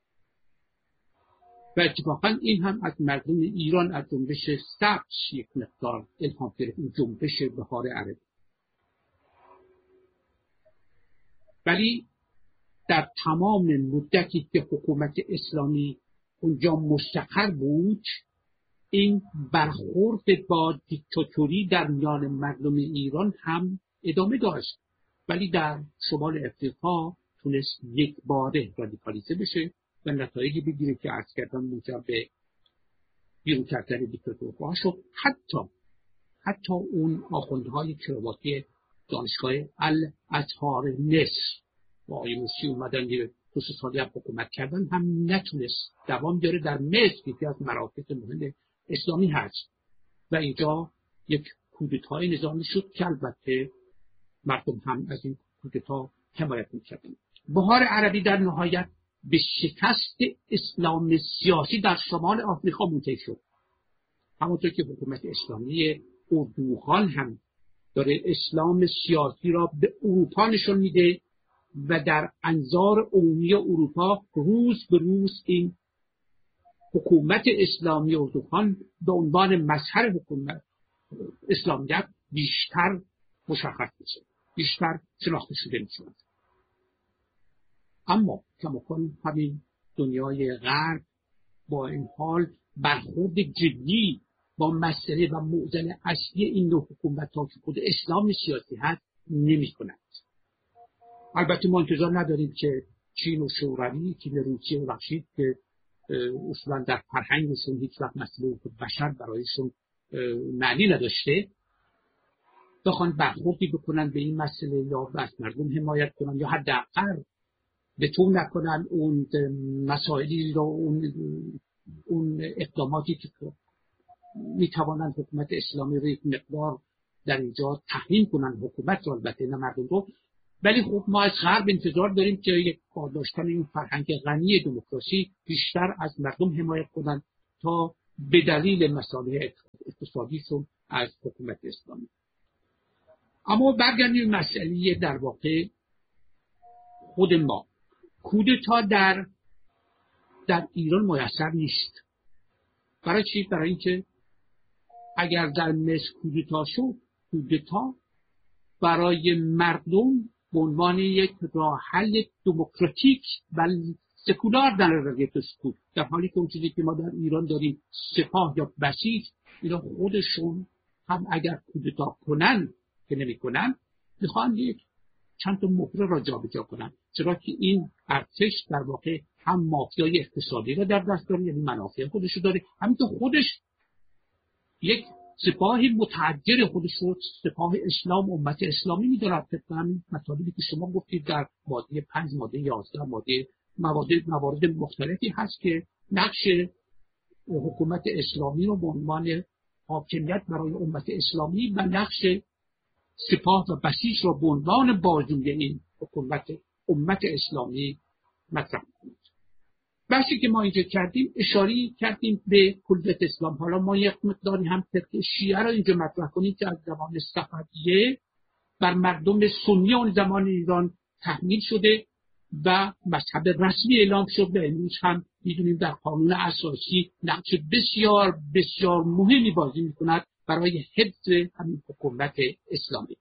و اتفاقا این هم از مردم ایران از جنبش سبز یک مقدار الهام گرفت، این جنبش بهار عربی. ولی در تمام مدتی که حکومت اسلامی اونجا مستقر بود، این برخورد با دیکتاتوری در میان مردم ایران هم ادامه داشت، ولی در شمال افریقا تونست یک باره رادیکالیزه بشه و نتایجی بگیره که عرض کردم منجر به بیرون کردن دیکتاتورها شد. حتی حتی اون آخوندهای کراواتی دانشگاه الازهر مصر با آقای موسی اومدن یه دو سه سالی هم حکومت کردن، هم نتونست دوام بیاره. در مصر یکی از مراکز مهم اسلامی هست و اینجا یک کودتای نظامی شد که البته مردم هم از این کودتا حمایت می‌کردن. بهار عربی در نهایت به شکست اسلام سیاسی در شمال آفریقا منتهی شد. همونطور که حکومت اسلامی اردوغان هم داره اسلام سیاسی را به اروپا نشون میده و در انظار عمومی اروپا روز به روز این حکومت اسلامی اردوغان به عنوان مظهر حکومت اسلامیت بیشتر مشخص میشه، بیشتر شناخته شده میشه. اما کماکان همین دنیای غرب با این حال برخورد جدی با مسئله و معضل اصلی این نوع حکومت ها که خود اسلام سیاسی هست نمی کند. البته ما انتظار نداریم که چین و شوروی، چین روسیه و بخشید که اصلا در فرهنگشون هیچ وقت مسئله حقوق بشر برایشون معنی نداشته، بخوان برخوردی بکنن به این مسئله یا از مردم حمایت کنن یا حداقل بتون نکنن اون مسائلی رو، اون اون اقداماتی که میتوانند حکومت اسلامی رو یک مقدار در اینجا تحمیم کنن، حکومت رو البته نه مردم رو. ولی خب ما از غرب انتظار داریم که یک داشتن این فرهنگ غنی دموکراسی بیشتر از مردم حمایت کنند تا به دلیل مسائل اقتصادیشون از حکومت اسلامی. اما برگردیم مسئله در واقع خود ما. کودتا در در ایران میسر نیست. برای چی؟ برای اینکه اگر در مصر کودتا شد، کودتا برای مردم به عنوان یک راه حل دموکراتیک و سکولار در نظر بود، در حالی که اون چیزی که ما در ایران داریم سپاه یا بسیج، اینا خودشون هم اگر کودتا کنن که نمی کنن، میخوان یک چند تا مهره را جابجا کنن، چرا که این ارتش در واقع هم مافیای اقتصادی را در دست داره، یعنی منافع خودش رو داره، همینطور خودش یک سپاه متحجر خودش رو سپاه اسلام، امت اسلامی می‌دارد. طبق همین مطالبی که شما گفتید در ماده پنج، ماده یازده، ماده موارد موارد مختلفی هست که نقش حکومت اسلامی رو به عنوان حاکمیت برای امت اسلامی و نقش سپاه و بسیج رو به عنوان بازوی این حکومت امت اسلامی مطرح کنید. بحثی که ما اینجا کردیم اشاره کردیم به کلیت اسلام. حالا ما یک مقداری هم فرقه شیعه را اینجا مطرح کنیم که از زمان صفویه بر مردم سنی اون زمان ایران تحمیل شده و مذهب رسمی اعلام شد و امروز هم میدونیم در قانون اساسی نقش بسیار بسیار مهمی بازی میکند برای حفظ همین حکومت اسلامی.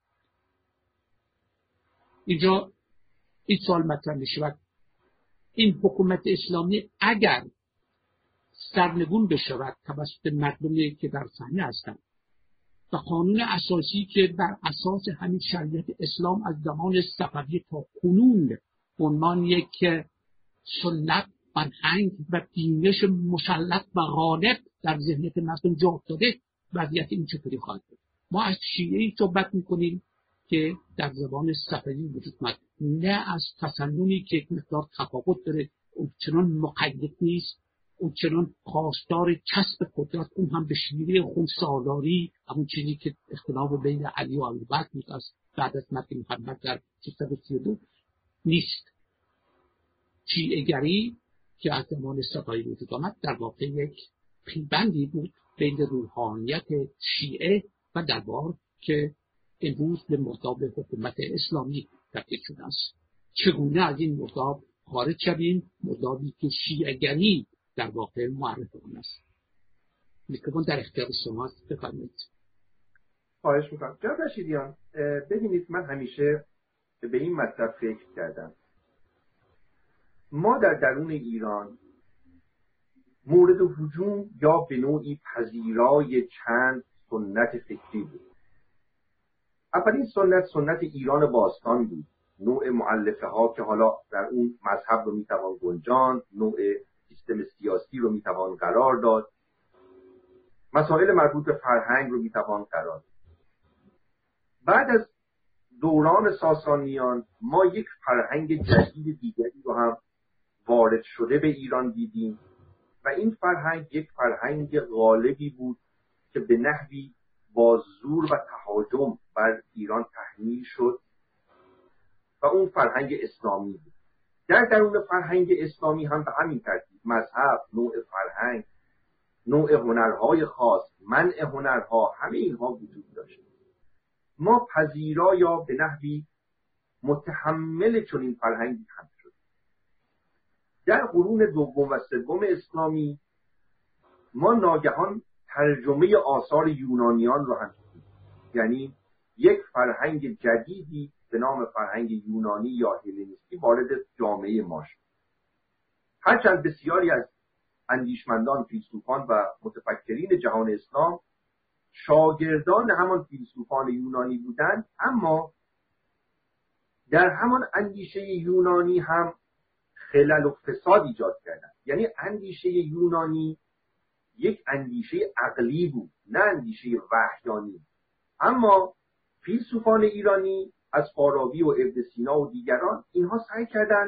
اینجا این سوال مطرح میشود: این حکومت اسلامی اگر سرنگون بشود توسط مردمی که در صحنه هستند و قانون اساسی که بر اساس همین شریعت اسلام از زمان صفویه تا کنون به عنوان یک سنت، فرهنگ و بینش مسلط و غالب در ذهنیت مردم جا افتاده، وضعیت این چطوری خواهد بود؟ ما از شیعه‌ای صحبت می‌کنیم که در زبان صفوی وجود اومد، نه از تسننی که یک مقدار تفاوت داره، اون چنان مقید نیست، اون چنان خواستار کسب قدرت، اون هم به شیوه خونسالاری، همون چیزی که اختلاف بین علی و ابوبکر بود از بعد از مرگ محمد در سیصد و سی و دو نیست. شیعه‌گری که از زمان صفوی وجود آمد در واقع یک پیوندی بود بین روحانیت شیعه و دربار که امروز به مرداب حکومت اسلامی تبدیل شده است. چگونه از این مرداب خارج شویم؟ مردابی که شیعه‌گری در واقع معرف آن است. میکروفون در اختیار شماست، بفرمایید. خواهش میکنم. جناب رشیدیان، ببینید من همیشه به این مطلب فکر کردم. ما در درون ایران مورد هجوم یا به نوعی پذیرای چند سنت فکری بود. اولین سنت سنت ایران باستان بود، نوع مؤلفه ها که حالا در اون مذهب رو میتوان گنجاند، نوع سیستم سیاسی رو میتوان قرار داد، مسائل مربوط به فرهنگ رو میتوان قرار داد. بعد از دوران ساسانیان ما یک فرهنگ جدید دیگری رو هم وارد شده به ایران دیدیم و این فرهنگ یک فرهنگ غالبی بود که به نحوی با زور و تهاجم بر ایران تحمیل شد و اون فرهنگ اسلامی بود. در درون فرهنگ اسلامی هم به همین ترتیب مذهب، نوع فرهنگ، نوع هنرهای خاص، منع هنرها، همه اینها وجود داشت. ما پذیرا یا به نحوی متحمل چنین فرهنگی هم شد. در قرون دوم و سوم اسلامی ما ناگهان ترجمه آثار یونانیان رو هم دیدیم، یعنی یک فرهنگ جدیدی به نام فرهنگ یونانی یا هلنیستی وارد جامعه ما شد. هرچند بسیاری از اندیشمندان، فیلسوفان و متفکرین جهان اسلام شاگردان همان فیلسوفان یونانی بودند، اما در همان اندیشه یونانی هم خلل و فساد ایجاد کردند. یعنی اندیشه یونانی یک اندیشه عقلی بود، نه اندیشه وحیانی. اما فیلسوفان ایرانی از فارابی و ابن سینا و دیگران، اینها سعی کردند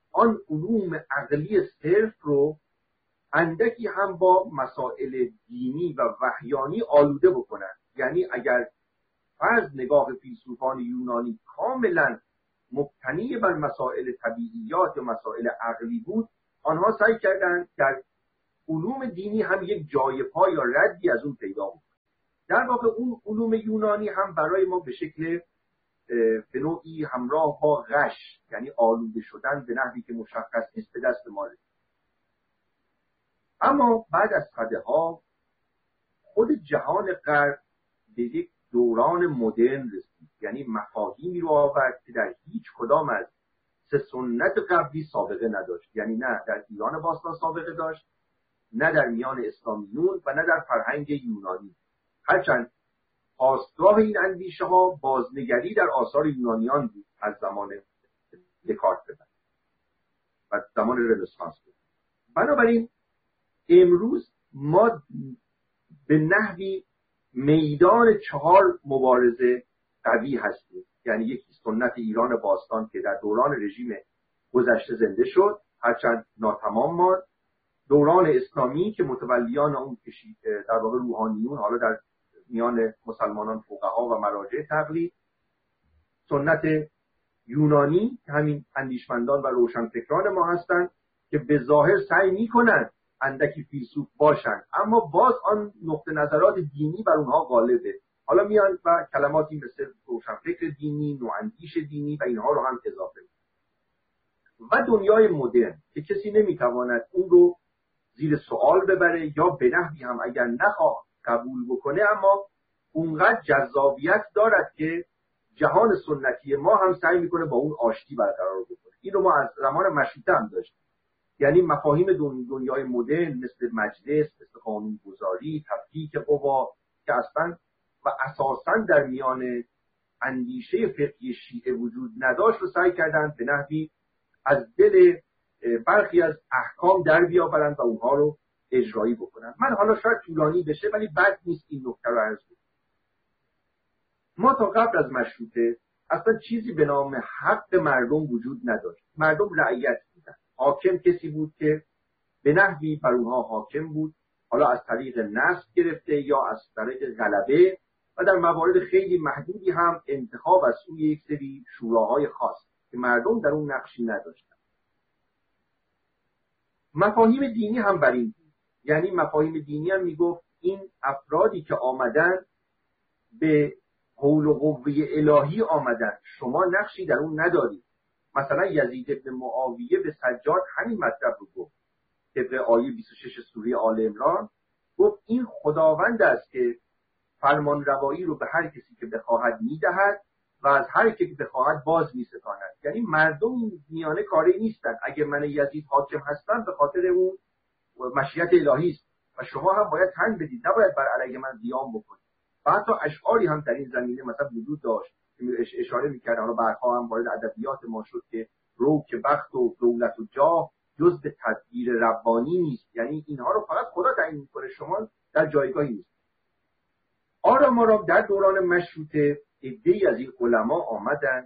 آن علوم عقلی صرف رو اندکی هم با مسائل دینی و وحیانی آلوده بکنن. یعنی اگر فرض نگاه فیلسوفان یونانی کاملا مبتنی بر مسائل طبیعیات و مسائل عقلی بود، آنها سعی کردند در علوم دینی هم یک جای پا یا ردی از اون پیدا بکنند. در واقع اون علوم یونانی هم برای ما به شکل به نوعی همراه با غش، یعنی آلوده شدن به نحوی که مشخص نیست، به دست ما رسید. اما بعد از صدها خود جهان غرب به یک دوران مدرن رسید، یعنی مفاهیمی رو آورد که در هیچ کدام از سه سنت قبلی سابقه نداشت. یعنی نه در ایران باستان سابقه داشت، نه در میان اسلامیون و نه در فرهنگ یونانی. هرچند پاسگاه این اندیشه ها بازنگری در آثار یونانیان بود از زمان دکارت به بعد و زمان رنسانس بود. بنابراین امروز ما به نحوی میدان چهار مبارزه قوی هستیم. یعنی یکی سنت ایران باستان که در دوران رژیم گذشته زنده شد، هرچند ناتمام ماند. دوران اسلامی که متولیان اون کشید در واقع روحانیون، حالا در میان مسلمانان فقها و مراجع تقلید. سنت یونانی که همین اندیشمندان و روشنفکران ما هستند که به ظاهر سعی میکنند اندکی فیلسوف باشند، اما باز آن نقطه نظرات دینی بر اونها غالبه. حالا میان و کلماتی مثل روشنفکر دینی، نواندیش دینی و اینها رو هم اضافه میکنند. و دنیای مدرن که کسی نمیتواند اون رو زیر سوال ببره یا به نحوی هم اگر نخواه قبول بکنه، اما اونقدر جذابیت دارد که جهان سنتی ما هم سعی میکنه با اون آشتی برقرار بکنه. این رو ما از زمان مشروطه هم داشتیم. یعنی مفاهیم دنیای مدرن مثل مجلس، مثل قانونگذاری، تفکیک قوا که اصلا و اساساً در میان اندیشه فقهی شیعه وجود نداشت رو سعی کردند به نحوی از دل برخی از احکام در بیاورند و اونها رو اجرایی بکنن. من حالا شاید طولانی بشه ولی بد نیست این نکته رو عرض کنم. ما تا قبل از مشروطه اصلا چیزی به نام حق مردم وجود نداشت. مردم رعیت بودن. حاکم کسی بود که به نحوی بر اونها حاکم بود، حالا از طریق نصب گرفته یا از طریق غلبه و در موارد خیلی محدودی هم انتخاب از سوی یک سری شوراهای خاص که مردم در اون نقشی نداشتن. مفاهیم دینی هم بر این بود. یعنی مفاهیم دینی هم میگفت این افرادی که آمدن به حول و قوه الهی آمدن، شما نقشی در اون ندارید. مثلا یزید بن معاویه به سجاد همین مطلب رو گفت. طبق آیه بیست و شش سوره آل عمران گفت این خداوند است که فرمان روایی رو به هر کسی که بخواهد میدهد و از هر کسی که بخواهد باز میستاند. یعنی مردم میانه کاری نیستن. اگه من یزید حاکم هستم به خاطر اون مشیت الهی است و شما هم باید تن بدید، نباید بر علیه من قیام بکنید. و حتی اشعاری هم در این زمینه مثلا وجود داشت که اشاره میکرد. حالا بعدها هم وارد ادبیات ما شد که رو که بخت و دولت و جاه جز به تدبیر ربانی نیست. یعنی اینها رو فقط خدا تعیین میکنه، شما در جایگاهی نیست. آرام آرام در دوران مشروطه عده‌ای از این علما آمدن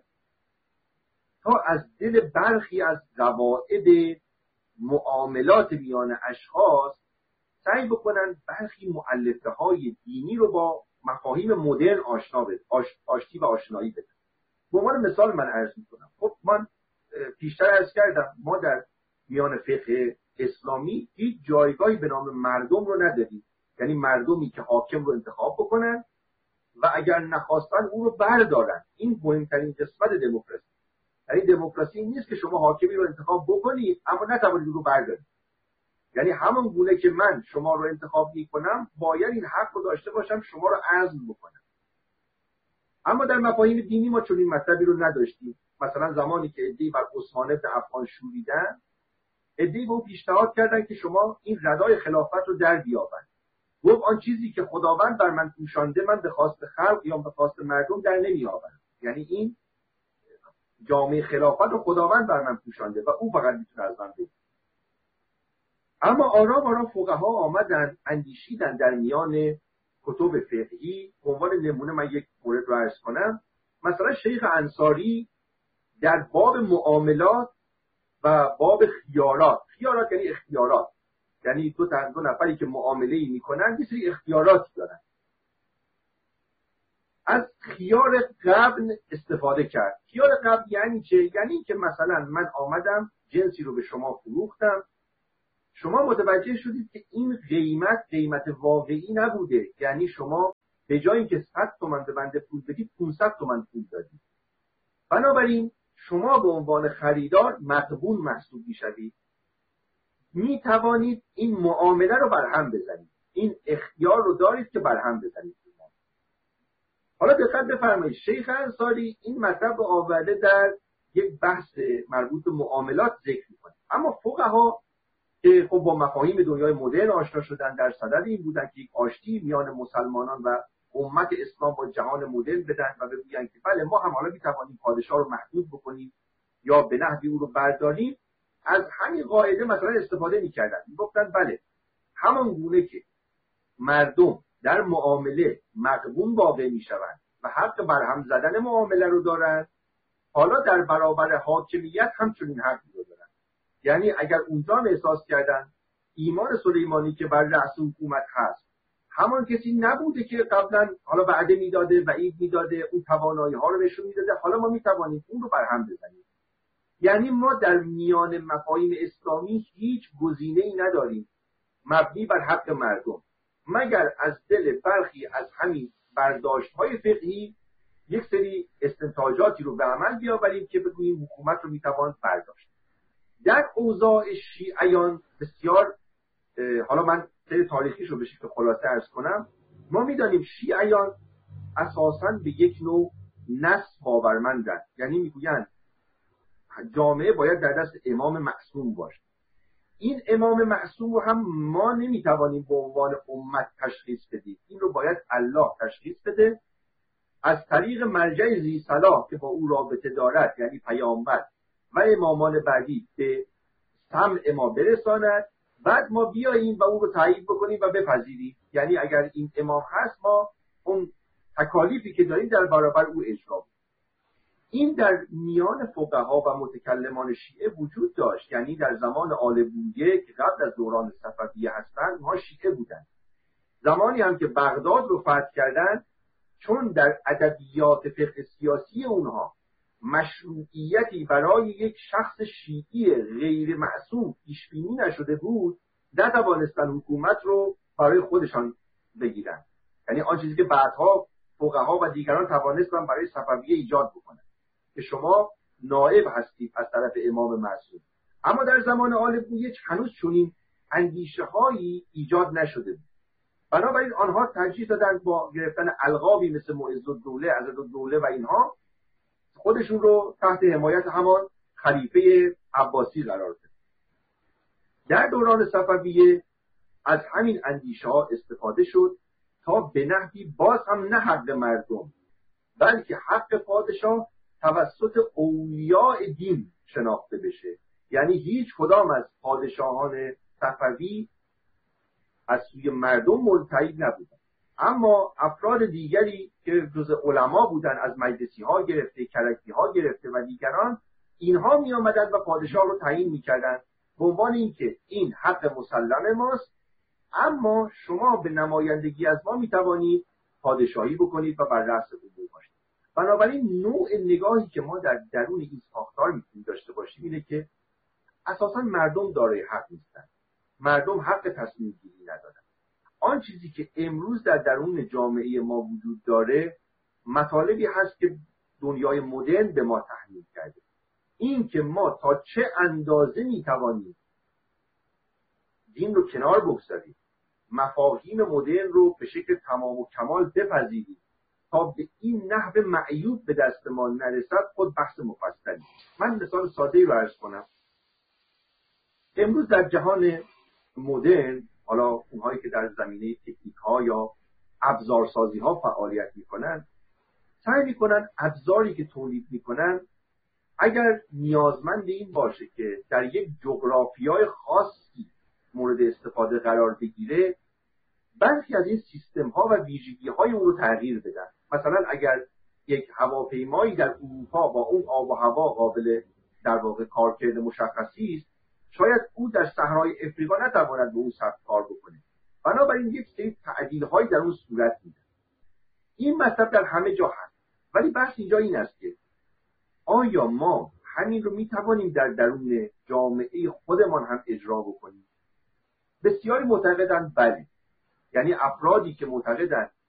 تا از دل برخی از قواعد معاملات میان اشخاص سعی بکنن برخی مؤلفه های دینی رو با مفاهیم مدرن آشنا بده، آش، آشتی و آشنایی بده. به عنوان مثال من عرض میکنم. خب من پیشتر عرض کردم ما در میان فقه اسلامی هیچ جایگاهی به نام مردم رو نداریم. یعنی مردمی که حاکم رو انتخاب بکنن و اگر نخواستن اون رو بردارن. این مهمترین قسمت دموکراسی. یعنی دموکراسی نیست که شما حاکمی رو انتخاب بکنید اما نتوانید اون رو بردارید. یعنی همون گونه که من شما رو انتخاب میکنم باید این حق رو داشته باشم شما رو عزل بکنم. اما در مفاهیم دینی ما چون این مطلبی رو نداشتیم. مثلا زمانی که عده‌ای بر عثمان بن عفان شوریدن، عده‌ای به اون پیشنهاد کردن که شما این ردای خلافت رو در بیاورید. گفت آن چیزی که خداوند بر من پوشانده من به خواست خلق یا به خواست مردم در نمیآورم. یعنی این جامعه خلافت رو خداوند بر من پوشانده و او فقط میتونه از من بگیره. اما آرام آرام فقها آمدن اندیشیدن در میان کتب فقهی. به عنوان نمونه من یک مورد رو عرض کنم. مثلا شیخ انصاری در باب معاملات و باب خیارات. خیارات یعنی اختیارات، یعنی دو تا دو نفری که معامله‌ای میکنن یه سری اختیاراتی دارن. از خیار قبل استفاده کرد. خیار قبل یعنی چه؟ یعنی که مثلا من آمدم جنسی رو به شما فروختم، شما متوجه شدید که این قیمت قیمت واقعی نبوده، یعنی شما به جای اینکه صد تومن به بنده پول بدید پانصد تومن پول دادید. بنابراین شما به عنوان خریدار مغبون محسوب میشوید. می توانید این معامله رو برهم بزنید. این اختیار رو دارید که برهم بزنید. حالا دقت بفرمایید، شیخ انصاری این مطلب رو آورده در یک بحث مربوط به معاملات ذکر می‌کنه. اما فقها که خب با مفاهیم دنیای مدرن آشنا شدن در صدد این بودن که یک آشتی میان مسلمانان و امت اسلام با جهان مدرن بدن و بگویند که بله ما هم حالا می‌توانیم پادشاه رو محدود بکنیم یا به نحوی او رو برداریم. از همین قاعده مثلا استفاده می‌کردن، می‌گفتن بله همان گونه که مردم در معامله مغبون واقع می‌شوند و حق برهم زدن معامله رو دارن، حالا در برابر حاکمیت همچنین حقی رو دارن. یعنی اگر اونجا هم احساس کردن ایمان سلیمانی که بر رأس حکومت هست همان کسی نبوده که قبلا حالا وعده میداده، وعید میداده، اون توانایی ها رو نشون میداده، حالا ما میتوانیم اون رو برهم بزنیم. یعنی ما در میان مفاهیم اسلامی هیچ گزینه‌ای نداریم مبنی بر حق مردم، مگر از دل برخی از همین برداشت‌های فقهی یک سری استنتاجاتی رو به عمل بیاوریم که بگوییم حکومت رو میتوان برداشت. در اوضاع شیعیان بسیار، حالا من سری تاریخیش رو به شکل خلاصه عرض کنم، ما میدانیم شیعیان اساساً به یک نوع نص باورمندند، یعنی میگویند جامعه باید در دست امام معصوم باشه. این امام معصوم رو هم ما نمیتوانیم به عنوان امت تشخیص بدیم، این رو باید الله تشخیص بده از طریق مرجع ذی صلاح که با او رابطه دارد، یعنی پیامبر و امامان بعدی به سمع ما برساند، بعد ما بیاییم و او رو تایید بکنیم و بپذیریم. یعنی اگر این امام هست ما اون تکالیفی که داریم در برابر او اجرا کنیم. این در میان فقها و متکلمان شیعه وجود داشت، یعنی در زمان آل بویه که قبل از دوران صفویه هستند اونها شیعه بودند. زمانی هم که بغداد رو فتح کردند، چون در ادبیات فقه سیاسی اونها مشروعیتی برای یک شخص شیعی غیر معصوم پیش بینی نشده بود، نتوانستن حکومت رو برای خودشان بگیرن. یعنی آن چیزی که بعدها فقها و دیگران توانستن برای صفویه ایجاد بکنن که شما نائب هستید از طرف امام معصوم. اما در زمان آل بویه هنوز چنین اندیشه هایی ایجاد نشده بود. بنابراین آنها ترجیح دادن با گرفتن القابی مثل معزالدوله، عضدالدوله و اینها خودشون رو تحت حمایت همان خلیفه عباسی قرار دادن. در دوران صفویه از همین اندیشه ها استفاده شد تا به نحوی باز هم نه حق مردم بلکه حق پادشاه توسط اولیاء دین شناخته بشه. یعنی هیچ کدام از پادشاهان صفوی از سوی مردم ملتهی نبودن، اما افراد دیگری که جز علما بودن، از مجلسی ها گرفته، کرکی ها گرفته و دیگران، اینها می آمدن و پادشاه رو تعیین می کردن به عنوان اینکه این حق مسلم ماست، اما شما به نمایندگی از ما می توانید پادشاهی بکنید و بر رأس امور باشید. بنابراین نوع نگاهی که ما در درون این ساختار میتونیم داشته باشیم اینه که اساساً مردم دارای حق نیستن، مردم حق تصمیم گیری ندارن. آن چیزی که امروز در درون جامعه ما وجود داره مطالبی هست که دنیای مدرن به ما تحمیل کرده. این که ما تا چه اندازه میتوانیم دین رو کنار بگذاریم، مفاهیم مدرن رو به شکل تمام و کمال بپذیریم تا به این نحو معیوب به دست ما نرسد، خود بحث مفصلی. من مثال ساده‌ای رو عرض کنم. امروز در جهان مدرن، حالا اونهایی که در زمینه تکنیک ها یا ابزارسازی ها فعالیت میکنن، سعی میکنن ابزاری که تولید میکنن اگر نیازمند این باشه که در یک جغرافیای خاصی مورد استفاده قرار بگیره، برخی از این سیستم ها و ویژگی های اون رو تغییر بدن. مثلا اگر یک هواپیمایی در اروپا با اون آب و هوا قابل در واقع کارکرد مشخصی است، شاید او در صحرای افریقا نتواند به اون سبک کار بکنه. بنابراین یک سری تعدیل‌های در اون صورت میده. این مطلب در همه جا هست، ولی بحث اینجا این است که آیا ما همین رو میتوانیم در درون جامعه خودمان هم اجرا بکنیم؟ بسیاری معتقدند بله. یعنی افرادی که معتقدند